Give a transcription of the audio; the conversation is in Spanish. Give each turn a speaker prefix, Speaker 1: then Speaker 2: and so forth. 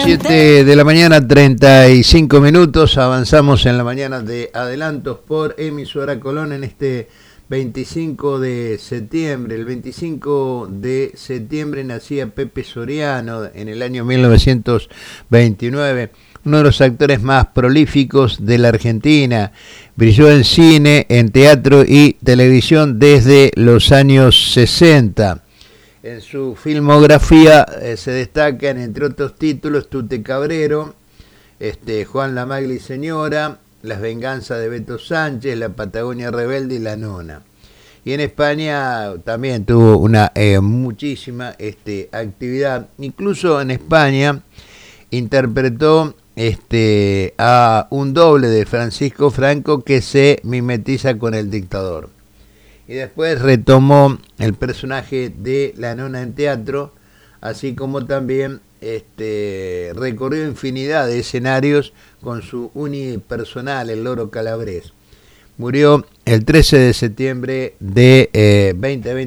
Speaker 1: 7 de la mañana, 35 minutos. Avanzamos en la mañana de Adelantos por Emisora Colón en este 25 de septiembre. El 25 de septiembre nacía Pepe Soriano en el año 1929. Uno de los actores más prolíficos de la Argentina. Brilló en cine, en teatro y televisión desde los años 60. En su filmografía se destacan, entre otros títulos, Tute Cabrero, Juan la Magli Señora, Las Venganzas de Beto Sánchez, La Patagonia Rebelde y La Nona. Y en España también tuvo una muchísima actividad. Incluso en España interpretó a un doble de Francisco Franco que se mimetiza con el dictador. Y después retomó el personaje de La Nona en teatro, así como también recorrió infinidad de escenarios con su unipersonal, El Loro Calabrés. Murió el 13 de septiembre de 2020.